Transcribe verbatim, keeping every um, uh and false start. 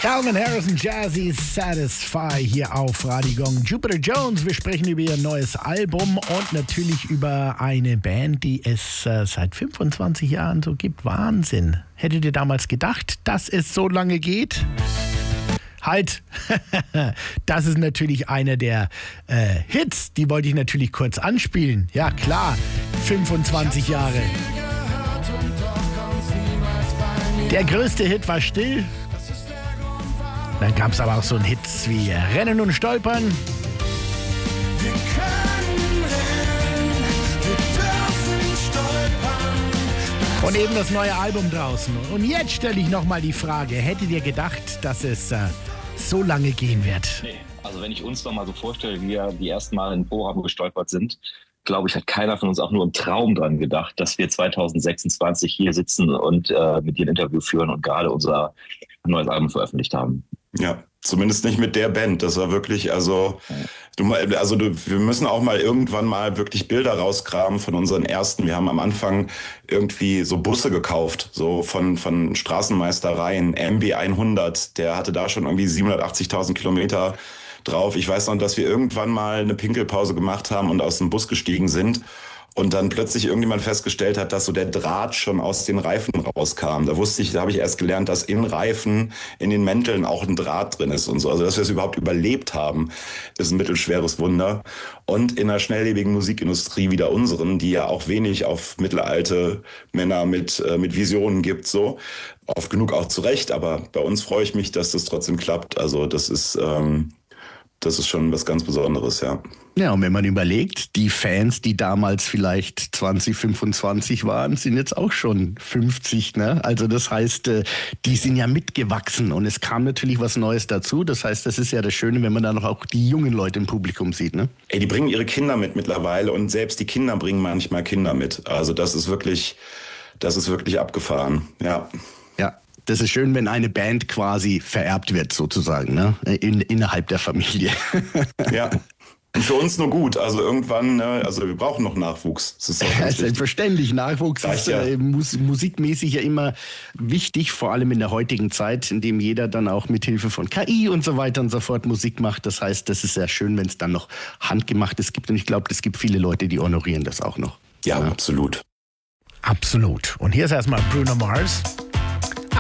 Calvin Harris und Jazzy Satisfy hier auf Radio Gong. Jupiter Jones, wir sprechen über ihr neues Album und natürlich über eine Band, die es äh, seit fünfundzwanzig Jahren so gibt. Wahnsinn. Hättet ihr damals gedacht, dass es so lange geht? Halt, das ist natürlich einer der äh, Hits, die wollte ich natürlich kurz anspielen. Ja klar, fünfundzwanzig Jahre. Der größte Hit war Still. Dann gab es aber auch so einen Hits wie Rennen und Stolpern. Wir können rennen, wir dürfen stolpern. Und eben das neue Album draußen. Und jetzt stelle ich nochmal die Frage, hättet ihr gedacht, dass es äh, so lange gehen wird? Nee, also wenn ich uns noch mal so vorstelle, wie wir die ersten Mal in Bochum gestolpert sind, glaube ich, hat keiner von uns auch nur im Traum dran gedacht, dass wir zwanzig sechsundzwanzig hier sitzen und äh, mit dir ein Interview führen und gerade unser neues Album veröffentlicht haben. Ja, zumindest nicht mit der Band. Das war wirklich, also, du, also du, wir müssen auch mal irgendwann mal wirklich Bilder rauskramen von unseren ersten. Wir haben am Anfang irgendwie so Busse gekauft, so von, von Straßenmeistereien. M B hundert, der hatte da schon irgendwie siebenhundertachtzigtausend Kilometer drauf. Ich weiß noch, dass wir irgendwann mal eine Pinkelpause gemacht haben und aus dem Bus gestiegen sind. Und dann plötzlich irgendjemand festgestellt hat, dass so der Draht schon aus den Reifen rauskam. Da wusste ich, da habe ich erst gelernt, dass in Reifen, in den Mänteln auch ein Draht drin ist und so. Also, dass wir es überhaupt überlebt haben, ist ein mittelschweres Wunder. Und in einer schnelllebigen Musikindustrie wie der unseren, die ja auch wenig auf mittelalte Männer mit, äh, mit Visionen gibt, so. Oft genug auch zurecht, aber bei uns freue ich mich, dass das trotzdem klappt. Also, das ist, ähm, das ist schon was ganz Besonderes, ja. Ja, und wenn man überlegt, die Fans, die damals vielleicht zwanzig, fünfundzwanzig waren, sind jetzt auch schon fünfzig, ne? Also das heißt, die sind ja mitgewachsen und es kam natürlich was Neues dazu. Das heißt, das ist ja das Schöne, wenn man dann auch die jungen Leute im Publikum sieht, ne? Ey, die bringen ihre Kinder mit mittlerweile und selbst die Kinder bringen manchmal Kinder mit. Also das ist wirklich, das ist wirklich abgefahren, ja. Ja. Das ist schön, wenn eine Band quasi vererbt wird, sozusagen, ne? In, innerhalb der Familie. Ja. Und für uns nur gut. Also irgendwann, ne, also wir brauchen noch Nachwuchs. Das ist ja, selbstverständlich. Nachwuchs ist ja. äh, mus- musikmäßig ja immer wichtig, vor allem in der heutigen Zeit, in dem jeder dann auch mit Hilfe von K I und so weiter und so fort Musik macht. Das heißt, das ist sehr schön, wenn es dann noch Handgemachtes gibt. Und ich glaube, es gibt viele Leute, die honorieren das auch noch. Ja, ja, absolut. Absolut. Und hier ist erstmal Bruno Mars.